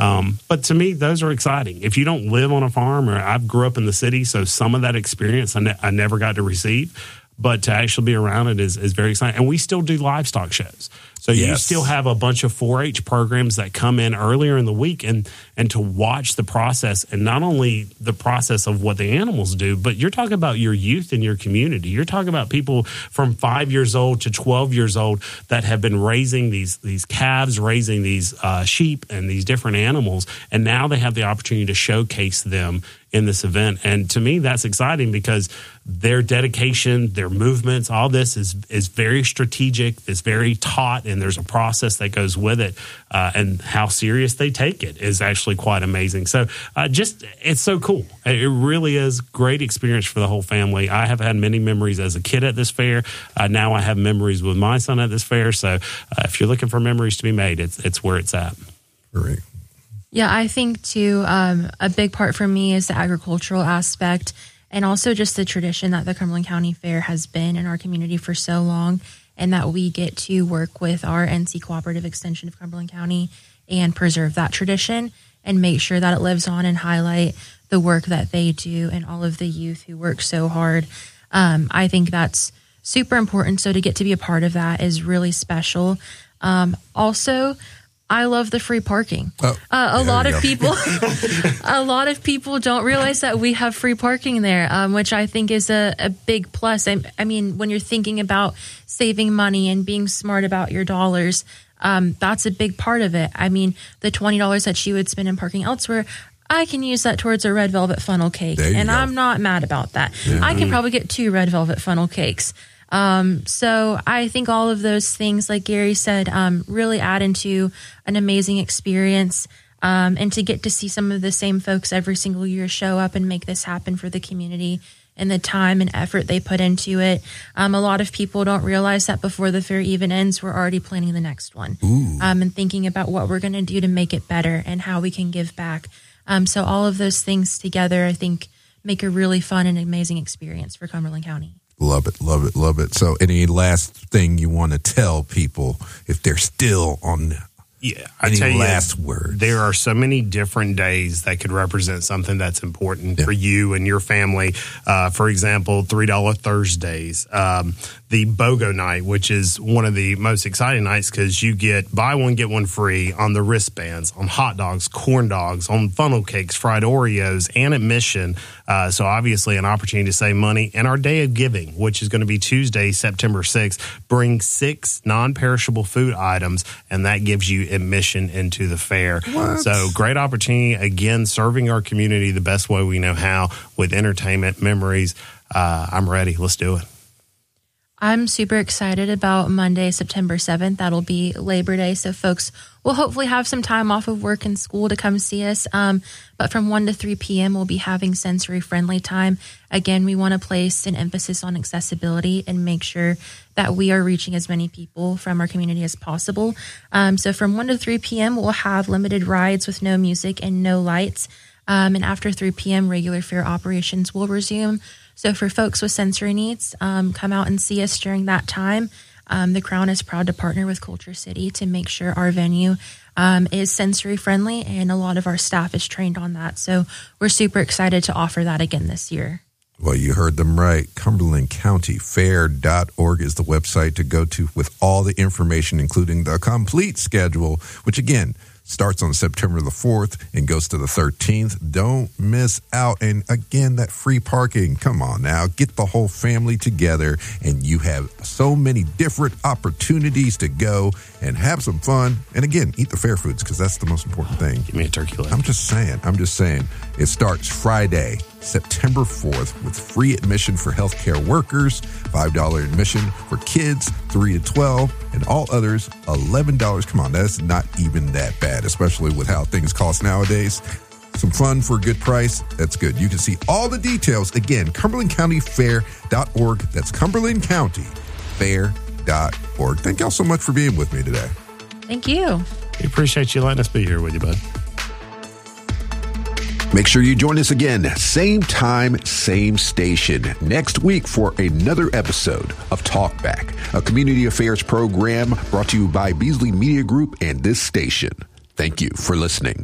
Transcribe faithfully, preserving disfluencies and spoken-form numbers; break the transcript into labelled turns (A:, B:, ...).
A: Um, but to me, those are exciting. If you don't live on a farm, or I grew up in the city, so some of that experience I, ne- I never got to receive. But to actually be around it is, is very exciting. And we still do livestock shows. So yes. You still have a bunch of four H programs that come in earlier in the week, and, and to watch the process, and not only the process of what the animals do, but you're talking about your youth in your community. You're talking about people from five years old to twelve years old that have been raising these, these calves, raising these uh, sheep and these different animals, and now they have the opportunity to showcase them in this event. And to me, that's exciting because their dedication, their movements, all this is is very strategic, it's very taught, and there's a process that goes with it. Uh, and how serious they take it is actually quite amazing. So uh, just, it's so cool. It really is great experience for the whole family. I have had many memories as a kid at this fair. Uh, now I have memories with my son at this fair. So uh, if you're looking for memories to be made, it's it's where it's at.
B: Great.
C: Yeah, I think, too, um, a big part for me is the agricultural aspect, and also just the tradition that the Cumberland County Fair has been in our community for so long, and that we get to work with our N C Cooperative Extension of Cumberland County and preserve that tradition and make sure that it lives on and highlight the work that they do and all of the youth who work so hard. Um, I think that's super important. So to get to be a part of that is really special. Um, also, I love the free parking. Oh, uh, a lot of go. people, a lot of people don't realize that we have free parking there, um, which I think is a, a big plus. I, I mean, when you're thinking about saving money and being smart about your dollars, um, that's a big part of it. I mean, the twenty dollars that you would spend in parking elsewhere, I can use that towards a red velvet funnel cake, and go. I'm not mad about that. Yeah. I can probably get two red velvet funnel cakes. Um, so I think all of those things, like Gary said, um, really add into an amazing experience. Um, and to get to see some of the same folks every single year show up and make this happen for the community and the time and effort they put into it. Um, a lot of people don't realize that before the fair even ends, we're already planning the next one. Um, and thinking about what we're going to do to make it better and how we can give back. Um, so all of those things together, I think, make a really fun and amazing experience for Cumberland County.
B: Love it, love it, love it. So any last thing you want to tell people if they're still on
A: yeah, I
B: any
A: tell you,
B: last words?
A: There are so many different days that could represent something that's important yeah. for you and your family. Uh, for example, three dollar Thursdays. Um, the BOGO night, which is one of the most exciting nights because you get buy one, get one free on the wristbands, on hot dogs, corn dogs, on funnel cakes, fried Oreos, and admission. Uh, so obviously an opportunity to save money. And our day of giving, which is going to be Tuesday, September sixth, bring six non-perishable food items, and that gives you admission into the fair. What? So great opportunity, again, serving our community the best way we know how with entertainment, memories. Uh, I'm ready. Let's do it.
C: I'm super excited about Monday, September seventh. That'll be Labor Day, so folks will hopefully have some time off of work and school to come see us. Um, but from one to three p.m., we'll be having sensory-friendly time. Again, we want to place an emphasis on accessibility and make sure that we are reaching as many people from our community as possible. Um, so from one to three p.m., we'll have limited rides with no music and no lights. Um, and after three p.m., regular fair operations will resume. So for folks with sensory needs, um, come out and see us during that time. Um, the Crown is proud to partner with Culture City to make sure our venue um, is sensory friendly, and a lot of our staff is trained on that. So we're super excited to offer that again this year.
B: Well, you heard them right. Cumberland County Fair dot org is the website to go to with all the information, including the complete schedule, which again, starts on September the fourth and goes to the thirteenth. Don't miss out. And again, that free parking. Come on now. Get the whole family together, and you have so many different opportunities to go and have some fun. And again, eat the fair foods, because that's the most important thing.
A: Give me a turkey leg.
B: I'm just saying. I'm just saying. It starts Friday, September fourth, with free admission for healthcare workers, five dollars admission for kids, three to twelve, and all others, eleven dollars. Come on, that's not even that bad, especially with how things cost nowadays. Some fun for a good price. That's good. You can see all the details, again, Cumberland County Fair dot org. That's Cumberland County Fair dot org. Thank y'all so much for being with me today.
C: Thank you.
A: We appreciate you letting us be here with you, bud.
D: Make sure you join us again, same time, same station, next week for another episode of Talkback, a community affairs program brought to you by Beasley Media Group and this station. Thank you for listening.